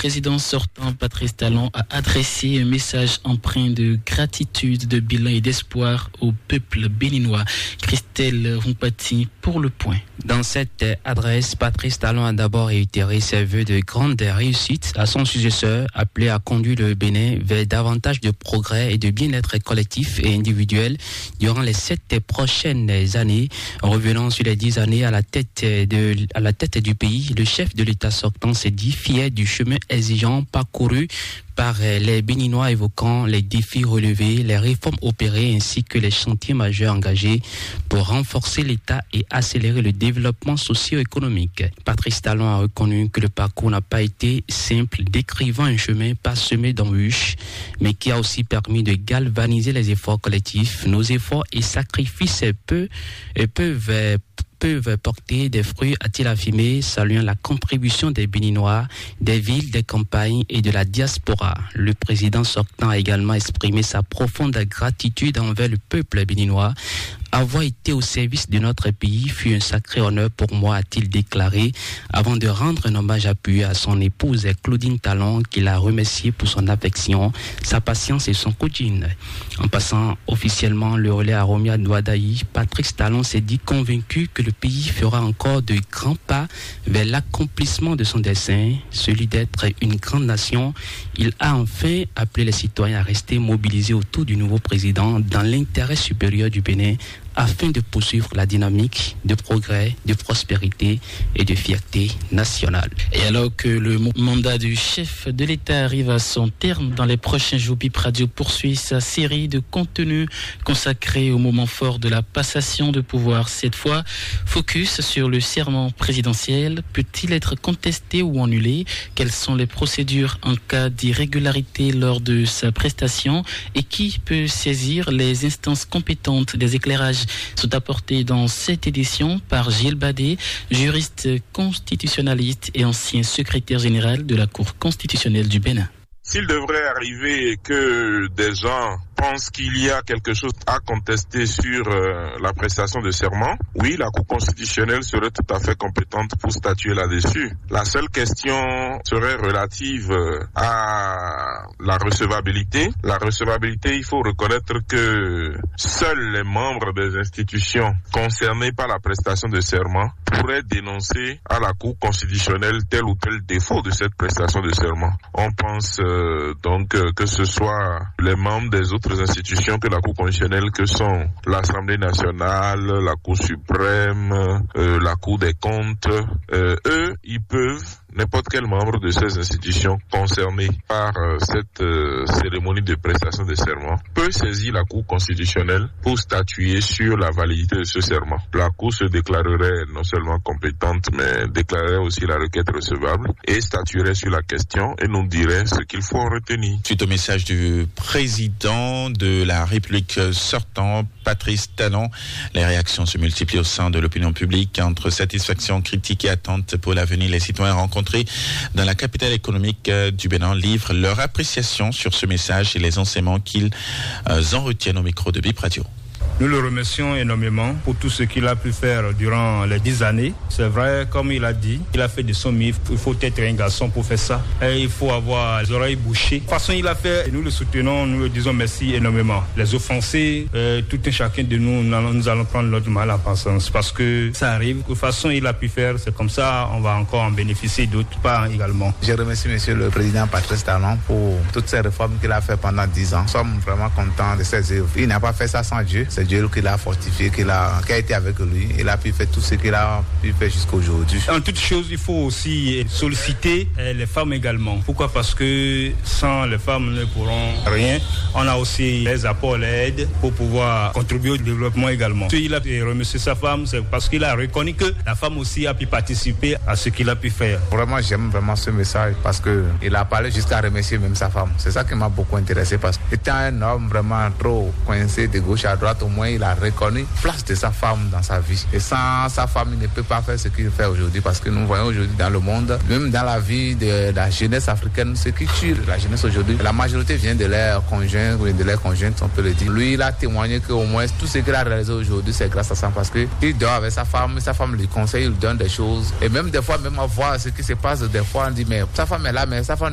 président sortant Patrice Talon a adressé un message empreint de gratitude, de bilan et d'espoir au peuple béninois. Christelle Rompati pour Le Point. Dans cette adresse, Patrice Talon a d'abord réitéré ses vœux de grande réussite à son successeur, appelé à conduire le Bénin vers davantage de progrès et de bien-être collectif et individuel durant les 7 prochaines années. En revenant sur les 10 années à la tête du pays, le chef de l'État sortant s'est dit fier du chemin exigeant parcouru par les Béninois, évoquant les défis relevés, les réformes opérées ainsi que les chantiers majeurs engagés pour renforcer l'État et accélérer le développement socio-économique. Patrice Talon a reconnu que le parcours n'a pas été simple, décrivant un chemin parsemé d'embûches, mais qui a aussi permis de galvaniser les efforts collectifs. Nos efforts et sacrifices peuvent porter des fruits, a-t-il affirmé, saluant la contribution des Béninois, des villes, des campagnes et de la diaspora. Le président sortant a également exprimé sa profonde gratitude envers le peuple béninois. Avoir été au service de notre pays fut un sacré honneur pour moi, a-t-il déclaré, avant de rendre un hommage appuyé à son épouse Claudine Talon, qu'il a remercié pour son affection, sa patience et son coaching. En passant officiellement le relais à Romia Douadaï, Patrice Talon s'est dit convaincu que le pays fera encore de grands pas vers l'accomplissement de son dessein, celui d'être une grande nation. Il a enfin appelé les citoyens à rester mobilisés autour du nouveau président dans l'intérêt supérieur du Bénin, afin de poursuivre la dynamique de progrès, de prospérité et de fierté nationale. Et alors que le mandat du chef de l'État arrive à son terme dans les prochains jours, Bip Radio poursuit sa série de contenus consacrés au moment fort de la passation de pouvoir. Cette fois, focus sur le serment présidentiel. Peut-il être contesté ou annulé? Quelles sont les procédures en cas d'irrégularité lors de sa prestation? Et qui peut saisir les instances compétentes? Des éclairages sont apportés dans cette édition par Gilles Badé, juriste constitutionnaliste et ancien secrétaire général de la Cour constitutionnelle du Bénin. S'il devrait arriver que des gens pensent qu'il y a quelque chose à contester sur la prestation de serment, oui, la Cour constitutionnelle serait tout à fait compétente pour statuer là-dessus. La seule question serait relative à la recevabilité. La recevabilité, il faut reconnaître que seuls les membres des institutions concernées par la prestation de serment pourraient dénoncer à la Cour constitutionnelle tel ou tel défaut de cette prestation de serment. On pense donc que ce soit les membres des autres institutions que la Cour constitutionnelle, que sont l'Assemblée nationale, la Cour suprême, la Cour des comptes, eux, ils peuvent, n'importe quel membre de ces institutions concernées par cette cérémonie de prestation de serment peut saisir la Cour constitutionnelle pour statuer sur la validité de ce serment. La Cour se déclarerait non seulement compétente, mais déclarerait aussi la requête recevable et statuerait sur la question et nous dirait ce qu'il faut en retenir. Suite au message du président de la République sortant, Patrice Talon, les réactions se multiplient au sein de l'opinion publique. Entre satisfaction, critique et attente pour l'avenir, les citoyens rencontrés dans la capitale économique du Bénin livrent leur appréciation sur ce message et les enseignements qu'ils en retiennent au micro de Bip Radio. Nous le remercions énormément pour tout ce qu'il a pu faire durant les 10 années. C'est vrai, comme il a dit, il a fait de son mieux. Il faut être un garçon pour faire ça. Et il faut avoir les oreilles bouchées. De toute façon, il a fait, et nous le soutenons, nous le disons merci énormément. Les offensés, tout un chacun de nous, nous allons prendre notre mal en patience parce que ça arrive. De toute façon, il a pu faire, c'est comme ça, on va encore en bénéficier d'autres parts également. Je remercie monsieur le président Patrice Talon pour toutes ces réformes qu'il a fait pendant 10 ans. Nous sommes vraiment contents de ses œuvres. Il n'a pas fait ça sans Dieu. C'est Dieu qui l'a fortifié, qui a été avec lui. Il a pu faire tout ce qu'il a pu faire jusqu'à aujourd'hui. En toute chose, il faut aussi solliciter les femmes également. Pourquoi? Parce que sans les femmes, nous ne pourrons rien. On a aussi les apports, les aides pour pouvoir contribuer au développement également. Si il a remercié sa femme, c'est parce qu'il a reconnu que la femme aussi a pu participer à ce qu'il a pu faire. Vraiment, j'aime vraiment ce message parce qu'il a parlé jusqu'à remercier même sa femme. C'est ça qui m'a beaucoup intéressé parce que étant un homme vraiment trop coincé de gauche à droite, au moins il a reconnu la place de sa femme dans sa vie. Et sans sa femme, il ne peut pas faire ce qu'il fait aujourd'hui parce que nous voyons aujourd'hui dans le monde, même dans la vie de la jeunesse africaine, ce qui tue la jeunesse aujourd'hui, la majorité vient de leurs conjoints ou de leurs conjointes, on peut le dire. Lui, il a témoigné qu'au moins tout ce qu'il a réalisé aujourd'hui, c'est grâce à ça parce qu'il dort avec sa femme lui conseille, il lui donne des choses. Et même des fois, même à voir ce qui se passe, des fois, on dit, mais sa femme est là, mais sa femme